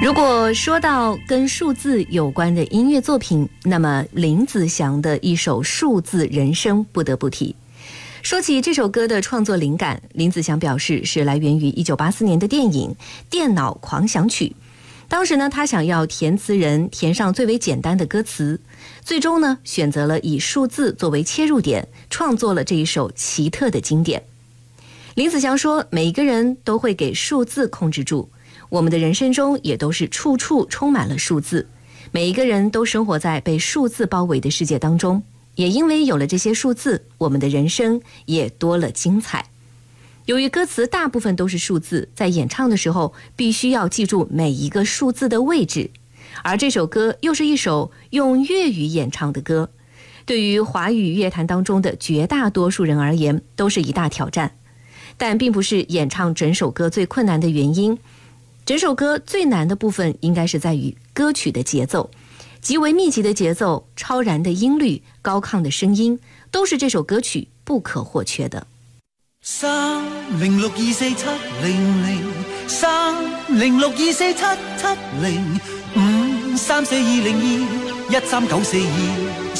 如果说到跟数字有关的音乐作品，那么林子祥的一首《数字人生》不得不提。说起这首歌的创作灵感，林子祥表示是来源于1984年的电影《电脑狂想曲》。当时呢，他想要填词人填上最为简单的歌词，最终呢，选择了以数字作为切入点，创作了这一首奇特的经典。林子祥说，每一个人都会给数字控制住，我们的人生中也都是处处充满了数字，每一个人都生活在被数字包围的世界当中，也因为有了这些数字，我们的人生也多了精彩。由于歌词大部分都是数字，在演唱的时候必须要记住每一个数字的位置，而这首歌又是一首用粤语演唱的歌，对于华语乐坛当中的绝大多数人而言都是一大挑战。但并不是演唱整首歌最困难的原因，整首歌最难的部分应该是在于歌曲的节奏，极为密集的节奏、超然的音律、高亢的声音，都是这首歌曲不可或缺的。 306247700，3062477053420213942